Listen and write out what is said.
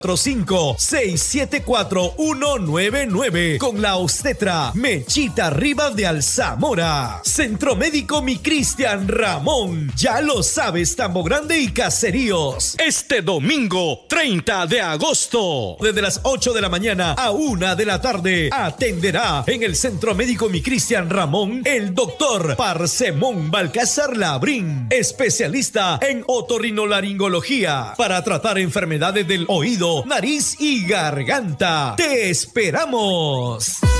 45-674-199 con la obstetra Mechita Rivas de Alzamora. Centro Médico Mi Cristian Ramón. Ya lo sabes, Tambo Grande y Caseríos. Este domingo 30 de agosto, desde las 8 de la mañana a 1 de la tarde, atenderá en el Centro Médico Mi Cristian Ramón el doctor Parsemón Balcázar Labrín, especialista en otorrinolaringología para tratar enfermedades del oído, nariz y garganta. ¡Te esperamos!